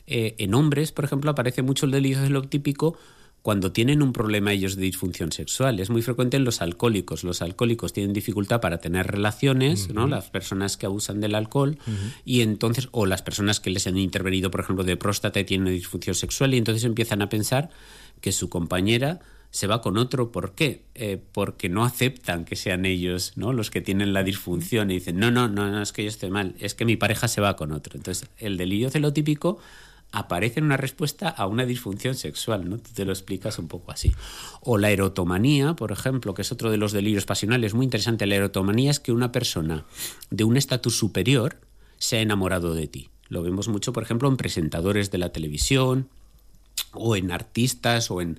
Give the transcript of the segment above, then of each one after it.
En hombres, por ejemplo, aparece mucho el delirio celotípico cuando tienen un problema ellos de disfunción sexual. Es muy frecuente en los alcohólicos. Los alcohólicos tienen dificultad para tener relaciones, ¿no? Las personas que abusan del alcohol, y entonces, o las personas que les han intervenido, por ejemplo, de próstata y tienen una disfunción sexual, y entonces empiezan a pensar que su compañera se va con otro. ¿Por qué? Porque no aceptan que sean ellos, ¿no?, los que tienen la disfunción, y dicen, no, es que yo estoy mal, es que mi pareja se va con otro. Entonces, el delirio celotípico aparece en una respuesta a una disfunción sexual, ¿no? Tú te lo explicas un poco así. O la erotomanía, por ejemplo, que es otro de los delirios pasionales muy interesante. La erotomanía es que una persona de un estatus superior se ha enamorado de ti. Lo vemos mucho, por ejemplo, en presentadores de la televisión, o en artistas, o en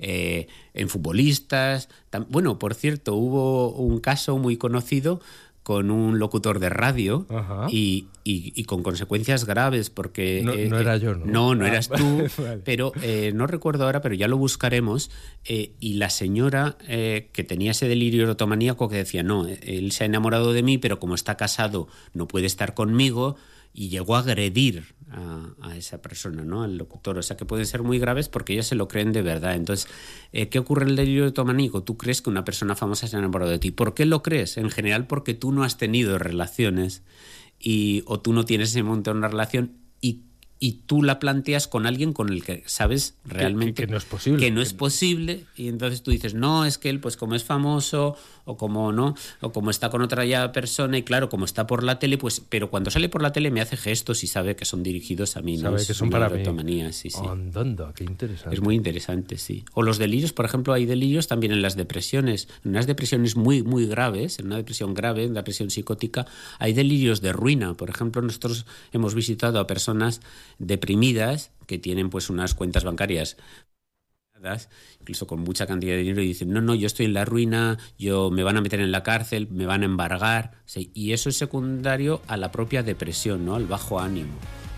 futbolistas. Bueno, por cierto, hubo un caso muy conocido con un locutor de radio y con consecuencias graves, porque... No era yo, ¿no? No eras tú, vale. Pero no recuerdo ahora, pero ya lo buscaremos, y la señora que tenía ese delirio erotomaníaco, que decía, no, él se ha enamorado de mí, pero como está casado no puede estar conmigo, y llegó a agredir a esa persona, ¿no?, al locutor. O sea, que pueden ser muy graves porque ellos se lo creen de verdad. Entonces, ¿qué ocurre en el delirio erotomaníaco? Tú crees que una persona famosa se ha enamorado de ti. ¿Por qué lo crees? En general porque tú no has tenido relaciones, o tú no tienes ese momento en una relación, y tú la planteas con alguien con el que sabes realmente que no es posible. Que no es posible, y entonces tú dices, no, es que él, pues como es famoso, o como está con otra ya persona, y claro, como está por la tele, pues, pero cuando sale por la tele me hace gestos y sabe que son dirigidos a mí, ¿no? Sabe que son para mí. Sí. Andando, qué interesante. Es muy interesante, sí. O los delirios, por ejemplo, hay delirios también en las depresiones. En unas depresiones muy, muy graves, en una depresión grave, en la depresión psicótica, hay delirios de ruina. Por ejemplo, nosotros hemos visitado a personas deprimidas que tienen pues unas cuentas bancarias incluso con mucha cantidad de dinero, y dicen, no, yo estoy en la ruina, me van a meter en la cárcel, me van a embargar, sí, y eso es secundario a la propia depresión, ¿no?, al bajo ánimo.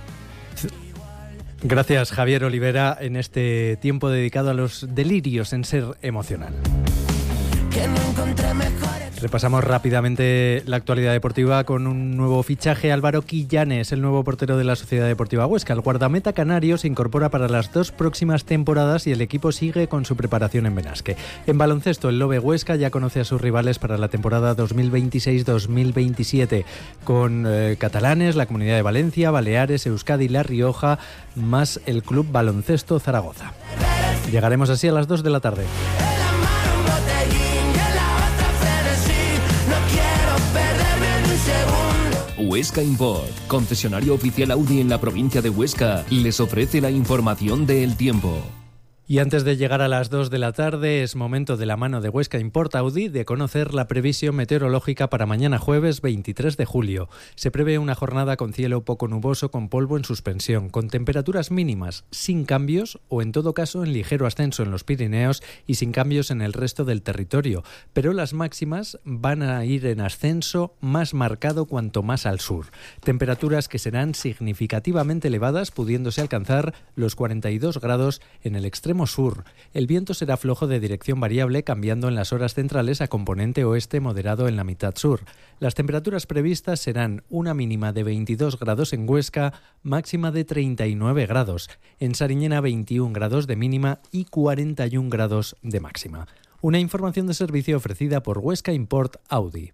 Gracias, Javier Olivera, en este tiempo dedicado a los delirios en Ser Emocional. Repasamos rápidamente la actualidad deportiva con un nuevo fichaje. Álvaro Quillanes, el nuevo portero de la Sociedad Deportiva Huesca. El guardameta canario se incorpora para las 2 próximas temporadas y el equipo sigue con su preparación en Benasque. En baloncesto, el Lobe Huesca ya conoce a sus rivales para la temporada 2026-2027, con catalanes, la Comunidad de Valencia, Baleares, Euskadi y La Rioja, más el Club Baloncesto Zaragoza. Llegaremos así a las 2 de la tarde. Huesca Import, concesionario oficial Audi en la provincia de Huesca, les ofrece la información del tiempo. Y antes de llegar a las 2 de la tarde, es momento, de la mano de Huesca Import Audi, de conocer la previsión meteorológica para mañana jueves 23 de julio. Se prevé una jornada con cielo poco nuboso, con polvo en suspensión, con temperaturas mínimas sin cambios, o en todo caso en ligero ascenso en los Pirineos y sin cambios en el resto del territorio. Pero las máximas van a ir en ascenso más marcado cuanto más al sur. Temperaturas que serán significativamente elevadas, pudiéndose alcanzar los 42 grados en el extremo sur. El viento será flojo de dirección variable, cambiando en las horas centrales a componente oeste moderado en la mitad sur. Las temperaturas previstas serán una mínima de 22 grados en Huesca, máxima de 39 grados. En Sariñena 21 grados de mínima y 41 grados de máxima. Una información de servicio ofrecida por Huesca Import Audi.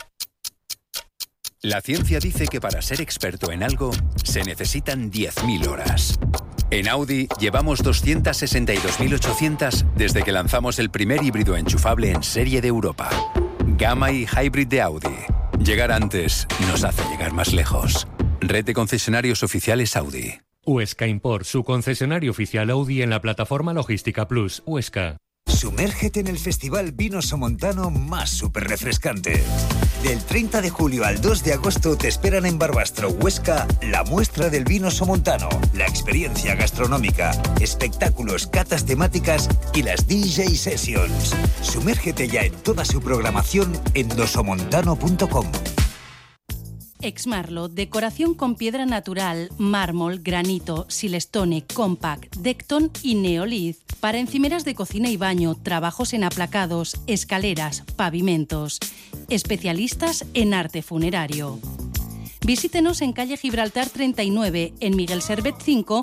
La ciencia dice que para ser experto en algo se necesitan 10.000 horas. En Audi llevamos 262.800 desde que lanzamos el primer híbrido enchufable en serie de Europa. Gamma y Hybrid de Audi. Llegar antes nos hace llegar más lejos. Red de concesionarios oficiales Audi. Huesca Import, su concesionario oficial Audi en la plataforma Logística Plus, Huesca. Sumérgete en el festival Vino Somontano más súper refrescante. Del 30 de julio al 2 de agosto te esperan en Barbastro, Huesca, la muestra del vino somontano, la experiencia gastronómica, espectáculos, catas temáticas y las DJ Sessions. Sumérgete ya en toda su programación en dosomontano.com. Exmarlo, decoración con piedra natural, mármol, granito, silestone, compact, Decton y Neolith. Para encimeras de cocina y baño, trabajos en aplacados, escaleras, pavimentos. Especialistas en arte funerario. Visítenos en calle Gibraltar 39, en Miguel Servet 5